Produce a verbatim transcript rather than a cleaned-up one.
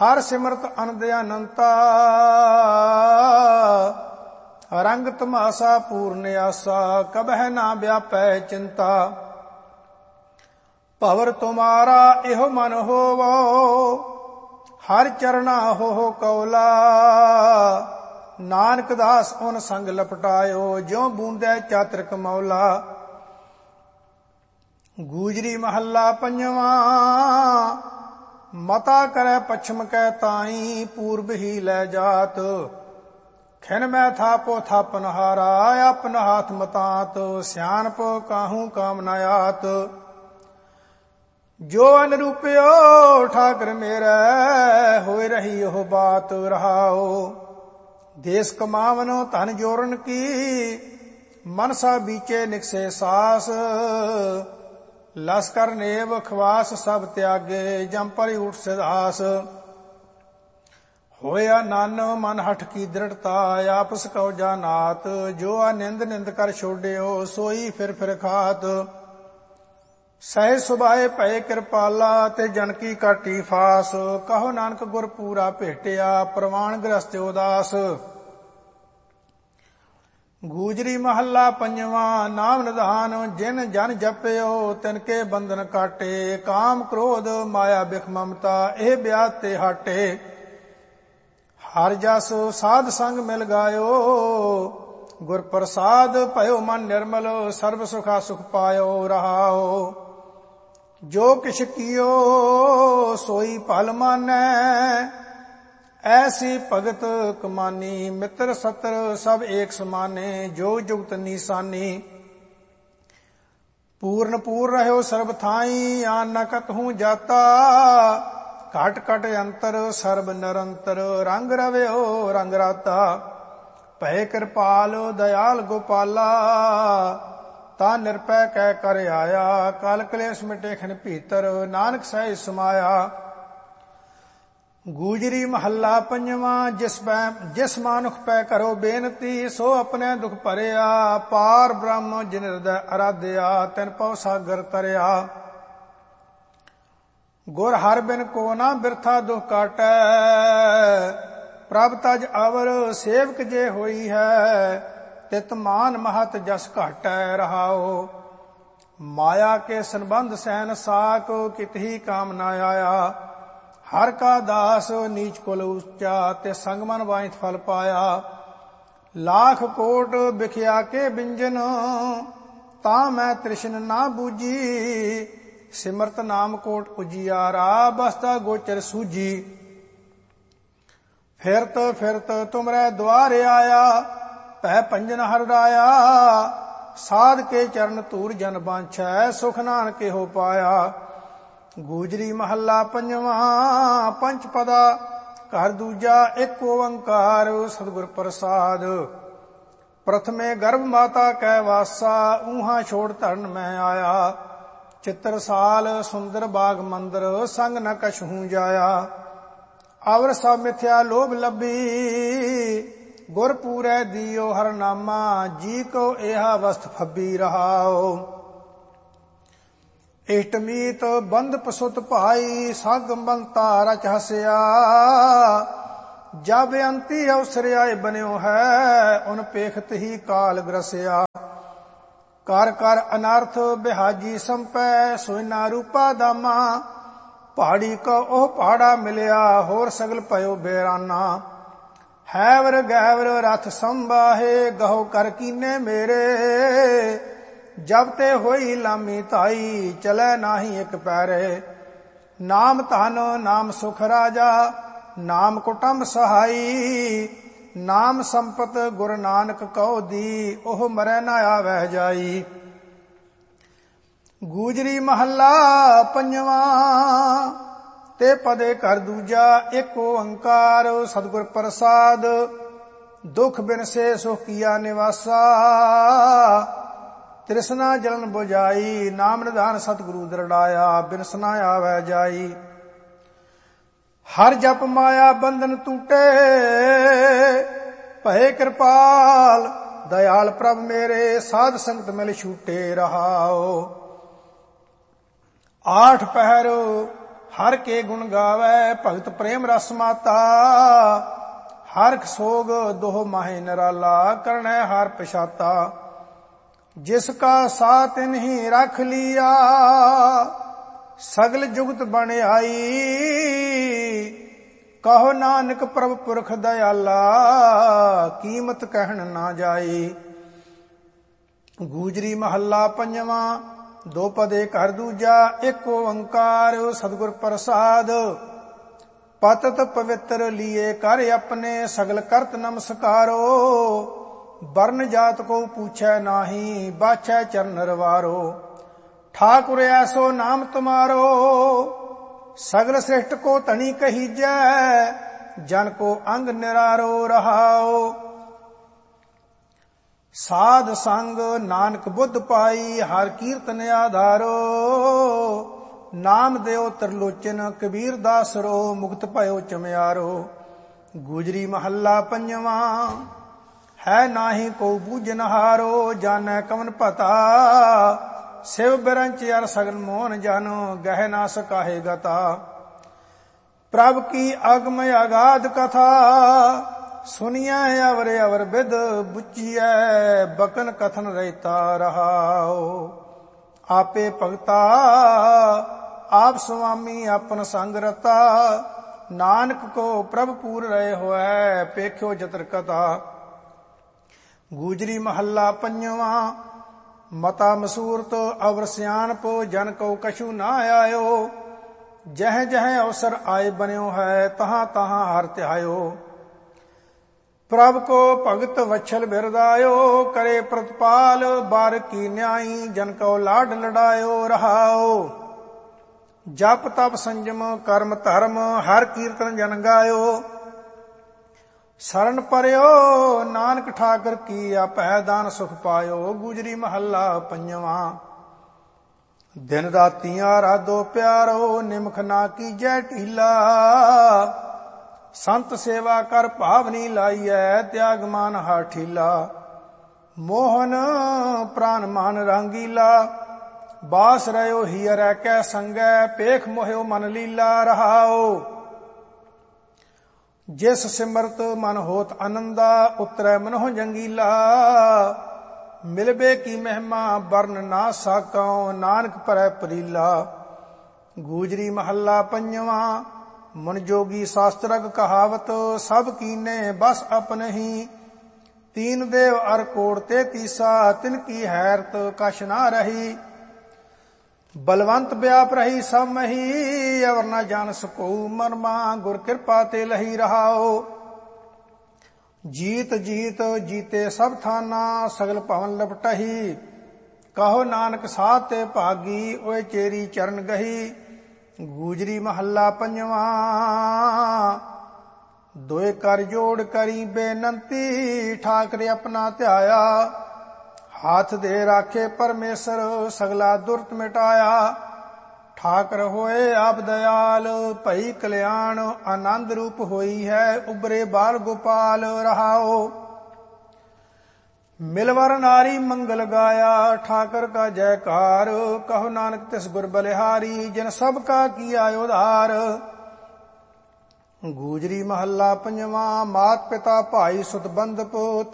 ਹਰ ਸਿਮਰਤ ਅਨੰਦ ਅਨੰਤਾ, ਰੰਗ ਤਮਾਸਾ ਪੂਰਨ ਆਸਾ, ਕਬਹਿ ਨਾ ਵਿਆਪੈ ਚਿੰਤਾ। ਭਵਰ ਤੁਮਾਰਾ ਇਹੋ ਮਨ ਹੋਵੋ, ਹਰ ਚਰਣਾ ਹੋ ਕੌਲਾ। ਨਾਨਕ ਦਾਸ ਉਨ ਸੰਗ ਲਪਟਾਇਓ, ਜਿਉ ਬੂੰਦੈ ਚਾਤ੍ਰਿਕ ਮੌਲਾ। ਗੂਜਰੀ ਮਹੱਲਾ ਪੰਜਵਾ। ਮਤਾ ਕਰੈ ਪਛਮ ਕੈ ਤਾਈ, ਪੂਰਬ ਹੀ ਲੈ ਜਾਤ। ਖਿਨ ਮੈਂ ਥਾਪੋ ਥਾਪਨਹਾਰਾ, ਆਪਨ ਹਾਥ ਮਤਾਤ। ਸਿਆਣਪ ਕਾਹੂ ਕਾਮ ਨ ਆਤ, ਜੋ ਅਨਰੂਪਿਓ ਠਾਕਰ ਮੇਰਾ। ਹੋਇ ਰਹੀ ਉਹ ਬਾਤ ਰਹਾਓ। ਦੇਸ ਕਮਾਵਨੋ ਧਨ ਜੋਰਨ ਕੀ, ਮਨਸਾ ਬੀਚੇ ਨਿਕਸੇ ਸਾਸ। ਲਸਕਰ ਨੇਵ ਖਵਾਸ ਸਭ ਤਿਆਗੇ, ਜਮ ਪਰਿ ਉਠ ਸਿਧਾਸ। ਹੋਇਆ ਨਾਨੋ ਮਨ ਹਠ ਕੀ ਦ੍ਰਿੜਤਾ, ਆਪਸ ਕਉ ਜਾਨਾਤ। ਜੋ ਆਨੰਦ ਨਿੰਦ ਕਰ ਛੋਡਿਓ, ਸੋਈ ਫਿਰ ਫਿਰ ਖਾਤ। ਸਹਿ ਸੁਭਾਏ ਭਏ ਕਿਰਪਾਲਾ, ਤੇ ਜਨ ਕੀ ਕਾਟੀ ਫਾਸ। ਕਹੋ ਨਾਨਕ ਗੁਰ ਪੂਰਾ ਭੇਟਿਆ, ਪ੍ਰਵਾਨ ਗ੍ਰਸਤ ਉਦਾਸ। ਗੂਜਰੀ ਮਹੱਲਾ ਪੰਜਵਾ। ਨਾਮ ਨਿਧਾਨ ਜਿਨ ਜਨ ਜਪਿਓ, ਤਿਨ ਕੇ ਬੰਧਨ ਕਾਟੇ। ਕਾਮ ਕ੍ਰੋਧ ਮਾਇਆ ਬਿਖ ਮਮਤਾ, ਇਹ ਵਿਆਧ ਤੇ ਹਾਟੇ। ਹਰ ਜਸ ਸਾਧ ਸੰਗ ਮਿਲ ਗਾਇਓ, ਗੁਰ ਪ੍ਰਸਾਦ ਭਇਓ ਮਨ ਨਿਰਮਲ। ਸਰਬ ਸੁਖਾ ਸੁਖ ਪਾਇਓ ਰਹਾਓ। ਜੋ ਕਿਛ ਕੀਓ ਸੋਈ ਭਲ ਮਾਨੈ, ਐਸੀ ਭਗਤ ਕਮਾਨੀ। ਮਿੱਤਰ ਸੱਤਰ ਸਭ ਏਕ ਸਮਾਨੇ, ਜੋ ਜੁਗਤ ਨੀਸਾਨੀ। ਪੂਰਨ ਪੂਰ ਰਹਿਓ ਸਰਬ ਥਾਈ, ਆਨ ਨ ਕਤਹੂ ਜਾਤਾ। ਘਟ ਘਟ ਅੰਤਰ ਸਰਬ ਨਿਰੰਤਰ, ਰੰਗ ਰਵਿਓ ਰੰਗ ਰਾਤਾ। ਭੈ ਕਿਰਪਾਲ ਦਇਆਲ ਗੋਪਾਲਾ, ਤਾ ਨਿਰਪੈ ਕਹਿ ਕਰ ਆਇਆ। ਕਲ ਕਲੇਸ਼ ਮਿਟੇ ਖਿਨ ਭੀਤਰ, ਨਾਨਕ ਸਹਿ ਸਮਾਇਆ। ਗੂਜਰੀ ਮਹੱਲਾ ਪੰਜਵਾ। ਜਿਸ ਪੈ ਜਿਸ ਮਾਨੁਖ ਪੈ ਕਰੋ ਬੇਨਤੀ, ਸੋ ਆਪਣੇ ਦੁਖ ਭਰਿਆ। ਪਾਰ ਬ੍ਰਹਮ ਜਿਨ ਹਿਰਦੈ ਅਰਾਧਿਆ, ਤਿਨ ਪਉ ਸਾਗਰ ਤਰਿਆ। ਗੁਰ ਹਰ ਬਿਨ ਕੋ ਨਾ ਬਿਰਥਾ ਦੁਖ ਕਾਟੈ, ਪ੍ਰਭ ਤਜ ਅਵਰ ਸੇਵਕ ਜੇ ਹੋਈ ਹੈ। ਤਿਤ ਮਾਨ ਮਹਤ ਜਸ ਘਾਟੈ ਰਹਾਓ। ਮਾਇਆ ਕੇ ਸੰਬੰਧ ਸੈਨ ਸਾਕ, ਕਿਤਹੀ ਕਾਮ ਨ ਆਇਆ। ਹਰ ਕਾ ਦਾਸ ਨੀਚ ਕੁਲ ਉੱਚਾ, ਤੇ ਸੰਗ ਮਨ ਵਾਂਛ ਫਲ ਪਾਇਆ। ਲਾਖ ਕੋਟ ਬਿਖਿਆ ਕੇ ਬਿੰਜਨ, ਤਾਂ ਮੈਂ ਤ੍ਰਿਸ਼ਨ ਨਾ ਬੂਝੀ। ਸਿਮਰਤ ਨਾਮ ਕੋਟ ਉਜਿਆਰਾ, ਬਸਤਾ ਗੋਚਰ ਸੂਝੀ। ਫਿਰਤ ਫਿਰਤ ਤੁਮਰੇ ਦੁਆਰ ਆਇਆ, ਭੈ ਭੰਜਨ ਹਰਿ ਰਾਇਆ। ਸਾਧ ਕੇ ਚਰਨ ਧੂਰ ਜਨ ਬਾਂਛੈ, ਸੁਖ ਨਾਨਕ ਇਹੋ ਪਾਇਆ। ਗੂਜਰੀ ਮਹੱਲਾ ਪੰਜਵਾ। ਪੰਚ ਪਦਾ ਘਰ ਦੂਜਾ, ਇੱਕ ਓੰਕਾਰ ਸਤਿਗੁਰ ਪ੍ਰਸਾਦ। ਪ੍ਰਥਮੇ ਗਰਭ ਮਾਤਾ ਕੈ ਵਾਸਾ, ਊਹਾਂ ਛੋੜ ਧਰਨ ਮੈਂ ਆਇਆ। ਚਿੱਤਰ ਸਾਲ ਸੁੰਦਰ ਬਾਗ ਮੰਦਰ, ਸੰਗ ਨ ਕਛਹੂ ਜਾਇਆ। ਅਵਰ ਸਭ ਮਿਥਿਆ ਲੋਭ ਲੱਭੀ, ਗੁਰ ਪੂਰੈ ਦੀਓ ਹਰ ਨਾਮਾ। ਜੀ ਕੋ ਏਹਾ ਵਸਤ ਫੱਬੀ ਰਹਾਓ। ਇਸ਼ਟਮੀਤ ਬੰਧ ਪਸੁਤ ਭਾਈ, ਸਗ ਬੰਤਾ ਰਚ ਹਸਿਆ। ਜਬ ਅੰਤੀ ਅਵਸਰ ਆਏ ਬਨਿਓ ਹੈ, ਉਨ ਪੇਖਤ ਹੀ ਕਾਲ ਗ੍ਰਸਿਆ। ਕਰ ਕਰ ਅਨਰਥ ਬਿਹਾਜੀ ਸੰਪੈ, ਸੋਇਨਾ ਰੂਪਾ ਦਾਮਾ। ਪਹਾੜੀ ਕੋ ਉਹ ਪਹਾੜਾ ਮਿਲਿਆ, ਹੋਰ ਸਗਲ ਭਇਓ ਬੇਰਾਨਾ। ਹੈਵਰ ਗੈਵਰ ਰਥ ਸੰਭਾਹੇ, ਗਹੋ ਕਰ ਕੀਨੇ ਮੇਰੇ। ਜਬ ਤੇ ਹੋਈ ਲਾਮੀ ਧਾਈ, ਚਲੈ ਨਾਹੀ ਇੱਕ ਪੈਰੇ। ਨਾਮ ਧਨ ਨਾਮ ਸੁਖ ਰਾਜਾ, ਨਾਮ ਕੁਟੰਬ ਸਹਾਈ। ਨਾਮ ਸੰਪਤ ਗੁਰ ਨਾਨਕ ਕਉ ਦੀ, ਉਹ ਮਰੈ ਨਾ ਆਵੈ ਜਾਈ। ਗੂਜਰੀ ਮਹੱਲਾ ਪੰਜਵਾ। ਤੇ ਪਦੇ ਘਰ ਦੂਜਾ, ਇੱਕ ਓੰਕਾਰ ਸਤਿਗੁਰ ਪ੍ਰਸਾਦ। ਦੁਖ ਬਿਨਸੇ ਸੁਖ ਕੀਆ ਨਿਵਾਸਾ, ਤ੍ਰਿਸ਼ਨਾ ਜਲਨ ਬੁਝਾਈ। ਨਾਮ ਨਿਧਾਨ ਸਤਿਗੁਰੂ ਦ੍ਰਿੜਾਇਆ, ਬਿਨਸਨਾ ਆਵੈ ਜਾਈ। ਹਰ ਜਪ ਮਾਇਆ ਬੰਧਨ ਟੂਟੇ, ਭਏ ਕਿਰਪਾਲ ਦਇਆਲ ਪ੍ਰਭ ਮੇਰੇ। ਸਾਧ ਸੰਗਤ ਮਿਲ ਛੂਟੇ ਰਹਾਓ। ਆਠ ਪਹਿਰ हर के गुण गावै भगत प्रेम रस माता। हरख सोग दोह माहे निराला करनै हार पछाता। जिसका साथ इन्हीं रख लिया सगल जुगत बन आई। कहो नानक प्रभ पुरख दयाला कीमत कहन ना जाई। गूजरी महला पंजवा दो पदे कर दूजा एक ओंकार सतगुर प्रसाद। पतत पवित्र लिए कर अपने सगल करत नमस्कारो। वर्ण जात को पूछै नाही बाछै चरण रवारो। ठाकुर ऐसो नाम तुम्हारो सगल श्रेष्ठ को धनी कहीजै। जन को अंग निरारो रहाओ। साध संग नानक बुद्ध पाई हर कीर्तन आधारो। नाम देव त्रिलोचन कबीर दासरो मुक्त भयो चमयारो। गुजरी महला पंजवा है नाही को बूझनहारो। जानै कवन पता शिव बिरंच अर सगल मोहन जानो गह ना सकाहे गता। प्रभ की अगम अगाध कथा सुनिया अवर अवर विद बुझिया। बकन कथन रहता रहाओ। आपे भगता आप स्वामी अपन संग रता। नानक को प्रभ पूर रहे होए पेख्यो जतर कथा। गूजरी महला पंजवा मता मसूरत अवर सियाणप जन को कछु ना आयो। जह जह अवसर आए बन्यो है तहां तहां हर त्यायो। प्रभ को भगत वच्छल बिरदायो करे प्रतिपाल। बार की न्यायी जन को लाड लड़ायो रहाओ। जप तप संयम कर्म धर्म हर कीर्तन जन गायो। शरण परयो नानक ठाकर की आपै दान सुख पायो। गुजरी महला पंजवा दिन राती आराधो प्यारो। निमख ना कीजै ढीला संत सेवा कर भावनी लाइयै। त्याग मान हार ठीला मोहन प्राण मान रंगीला। बास रहो हियर कै संगै पेख मोह्यो मन लीला रहाओ। जिस सिमरत मन होत आनंदा उतरै मनोह जंगीला। मिलबे की महिमा वर्ण ना साकौ नानक परै परीला। गूजरी महला पंजवा मन जोगी शास्त्रक कहावत सब कीने बस अपन ही। तीन देव अर कोड़ तेतीसा तिनकी हैरत कछ ना रही। बलवंत व्याप रही सब मही अवर न जान सको मरमा। गुर कृपा ते लही रहाओ। जीत जीत जीते सब थाना सगल भवन लपटही। कहो नानक साथ ते भागी ओए चेरी चरण गही। गूजरी महला पंजवा दोए कर जोड़ करी बेनंती। ठाकर अपना ध्याया हाथ दे राखे परमेश्वर सगला दुर्त मिटाया। ठाकर होए आप दयाल भई कल्याण आनंद रूप होई है। उबरे बाल गोपाल रहाओ। मिलवर नारी मंगल गाया ठाकर का जयकार। कहो नानक तिस गुर बलिहारी जिन सब का किया उधार। गूजरी महला पंजवा मात पिता भाई सुत बंधप